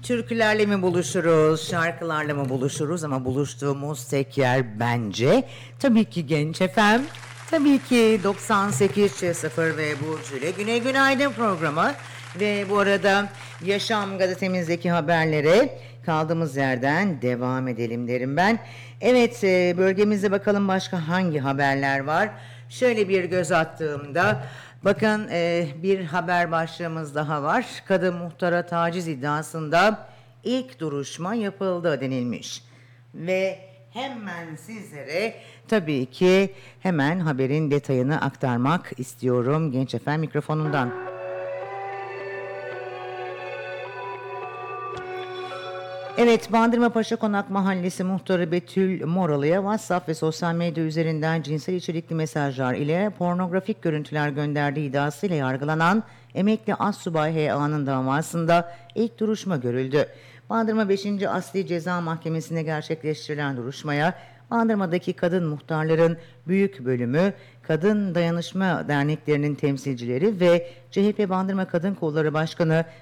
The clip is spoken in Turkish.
Türkülerle mi buluşuruz, şarkılarla mı buluşuruz ama buluştuğumuz tek yer bence tabii ki Genç FM. Tabii ki 98.0 ve Burcu ile Güne Günaydın programı. Ve bu arada Yaşam gazetemizdeki haberlere kaldığımız yerden devam edelim derim ben. Evet, bölgemizde bakalım başka hangi haberler var. Şöyle bir göz attığımda bakın, bir haber başlığımız daha var. Kadın muhtara taciz iddiasında ilk duruşma yapıldı denilmiş. Ve hemen sizlere tabii ki hemen haberin detayını aktarmak istiyorum Genç FM mikrofonundan. Evet, Bandırma Paşa Konak Mahallesi muhtarı Betül Moralı'ya WhatsApp ve sosyal medya üzerinden cinsel içerikli mesajlar ile pornografik görüntüler gönderdiği iddiasıyla yargılanan emekli Astsubay H.A.'nın davasında ilk duruşma görüldü. Bandırma 5. Asli Ceza Mahkemesi'nde gerçekleştirilen duruşmaya Bandırma'daki kadın muhtarların büyük bölümü, kadın dayanışma derneklerinin temsilcileri ve CHP Bandırma Kadın Kolları Başkanı